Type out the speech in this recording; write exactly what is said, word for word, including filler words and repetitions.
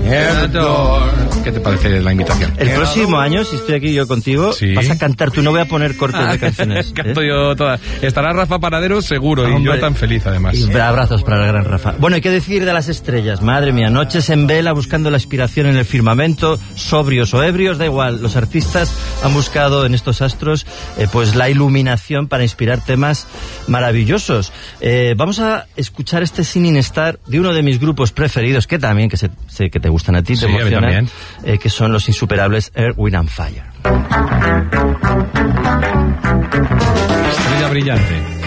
¿Qué te parece la invitación? El próximo año, si estoy aquí yo contigo, ¿sí? Vas a cantar tú, no voy a poner cortes ah, de canciones. Canto ¿eh? yo todas. Estará Rafa Panadero seguro, Hombre, y yo tan feliz además. Y abrazos para el gran Rafa. Bueno, hay que decir de las estrellas, madre mía, noches en vela buscando la inspiración en el firmamento, sobrios o ebrios, da igual, los artistas han buscado en estos astros eh, pues la iluminación para inspirar temas maravillosos. Eh, vamos a escuchar este Singing Star de uno de mis grupos preferidos, que también, que sé, sé que te gustan a ti, te sí, emocionan, eh, que son los insuperables Earth, Wind and Fire. Estrella brillante.